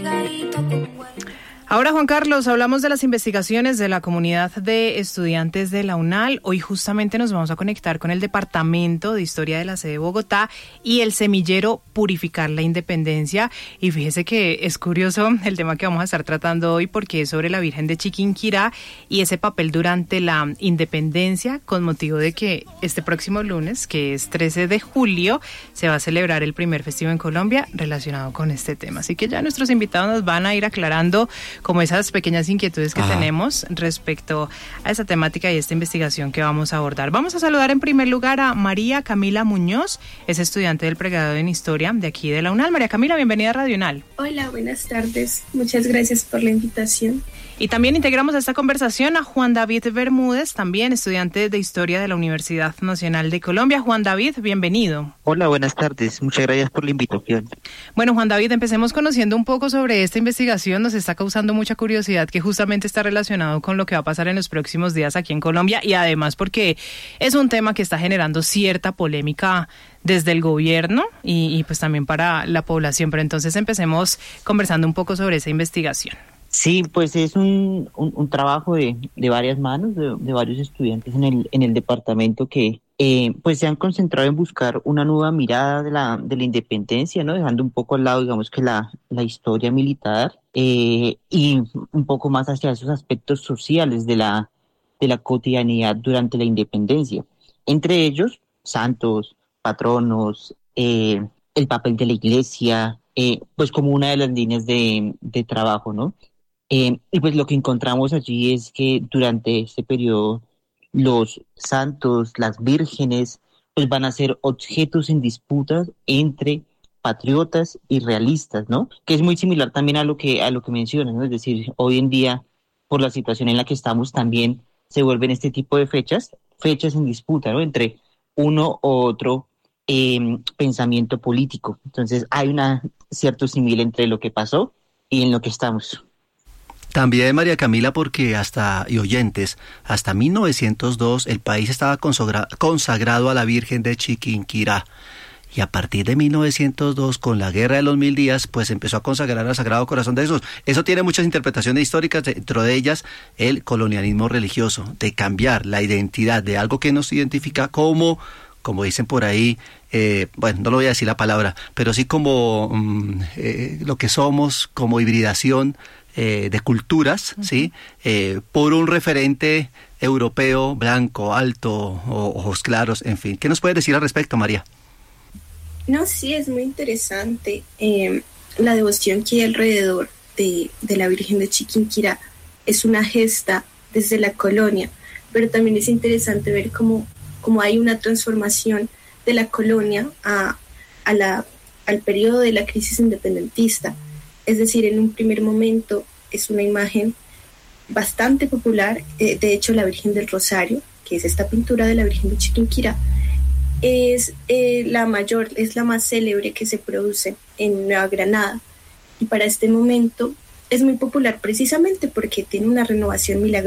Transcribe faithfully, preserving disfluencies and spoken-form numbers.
Ahora, Juan Carlos, hablamos de las investigaciones de la comunidad de estudiantes de la UNAL. Hoy justamente nos vamos a conectar con el Departamento de Historia de la sede de Bogotá y el semillero Purificar la Independencia. Y fíjese que es curioso el tema que vamos a estar tratando hoy porque es sobre la Virgen de Chiquinquirá y ese papel durante la independencia, con motivo de que este próximo lunes, que es trece de julio, se va a celebrar el primer festivo en Colombia relacionado con este tema. Así que ya nuestros invitados nos van a ir aclarando como esas pequeñas inquietudes que Ajá. tenemos respecto a esa temática y esta investigación que vamos a abordar. Vamos a saludar en primer lugar a María Camila Muñoz, es estudiante del pregrado en Historia de aquí de la UNAL. María Camila, bienvenida a Radio UNAL. Hola, buenas tardes. Muchas gracias por la invitación. Y también integramos a esta conversación a Juan David Bermúdez, también estudiante de Historia de la Universidad Nacional de Colombia. Juan David, bienvenido. Hola, buenas tardes. Muchas gracias por la invitación. Bueno, Juan David, empecemos conociendo un poco sobre esta investigación. Nos está causando mucha curiosidad que justamente está relacionado con lo que va a pasar en los próximos días aquí en Colombia y además porque es un tema que está generando cierta polémica desde el gobierno y, y pues también para la población. Pero entonces empecemos conversando un poco sobre esa investigación. Sí, pues es un, un, un trabajo de, de varias manos, de, de varios estudiantes en el, en el departamento que eh, pues se han concentrado en buscar una nueva mirada de la, de la independencia, ¿no? Dejando un poco al lado, digamos, que la, la historia militar eh, y un poco más hacia esos aspectos sociales de la, de la cotidianidad durante la independencia. Entre ellos, santos, patronos, eh, el papel de la iglesia, eh, pues como una de las líneas de, de trabajo, ¿no? Eh, y pues lo que encontramos allí es que durante este periodo los santos, las vírgenes, pues van a ser objetos en disputas entre patriotas y realistas, ¿no? Que es muy similar también a lo que a lo que mencionas, ¿no? Es decir, hoy en día, por la situación en la que estamos, también se vuelven este tipo de fechas, fechas en disputa, ¿no? Entre uno u otro eh, pensamiento político. Entonces hay una cierto simil entre lo que pasó y en lo que estamos. También, María Camila, porque hasta, y oyentes, hasta mil novecientos dos el país estaba consagra, consagrado a la Virgen de Chiquinquirá. Y a partir de mil novecientos dos, con la Guerra de los Mil Días, pues empezó a consagrar al Sagrado Corazón de Jesús. Eso tiene muchas interpretaciones históricas, dentro de ellas el colonialismo religioso, de cambiar la identidad de algo que nos identifica como, como dicen por ahí, eh, bueno, no lo voy a decir la palabra, pero sí como um, eh, lo que somos, como hibridación, Eh, de culturas, uh-huh. ¿sí? Eh, por un referente europeo, blanco, alto, o, ojos claros, en fin. ¿Qué nos puedes decir al respecto, María? No, sí, es muy interesante. Eh, la devoción que hay alrededor de, de la Virgen de Chiquinquirá es una gesta desde la colonia, pero también es interesante ver cómo, cómo hay una transformación de la colonia a, a la, al periodo de la crisis independentista. Es decir, en un primer momento es una imagen bastante popular, eh, de hecho la Virgen del Rosario, que es esta pintura de la Virgen de Chiquinquirá, es eh, la mayor, es la más célebre que se produce en Nueva Granada, y para este momento es muy popular precisamente porque tiene una renovación milagrosa.